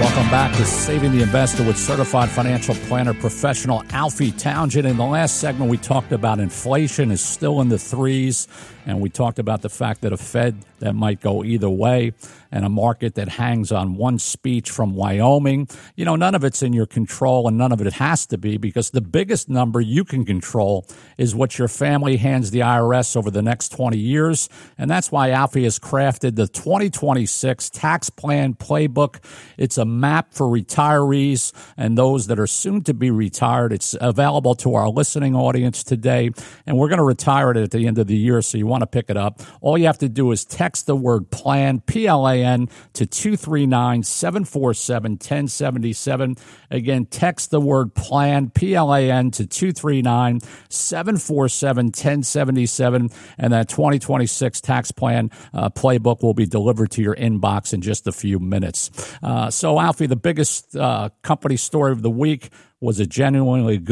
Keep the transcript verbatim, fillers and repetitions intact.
Welcome back to Saving the Investor with certified financial planner professional Alfie Townsend. In the last segment, we talked about inflation is still in the threes, and we talked about the fact that a Fed that might go either way and a market that hangs on one speech from Wyoming. You know, none of it's in your control, and none of it has to be, because the biggest number you can control is what your family hands the I R S over the next twenty years, and that's why Alfie has crafted the twenty twenty-six Tax Plan Playbook. It's a map for retirees and those that are soon to be retired. It's available to our listening audience today, and we're going to retire it at the end of the year, so you want to pick it up. All you have to do is text the word PLAN, P L A N, to two three nine, seven four seven, one oh seven seven. Again, text the word PLAN, P L A N, to two three nine, seven four seven, one oh seven seven, and that twenty twenty-six Tax Plan uh, Playbook will be delivered to your inbox in just a few minutes. Uh, so, Alfie, the biggest uh, company story of the week was a genuinely good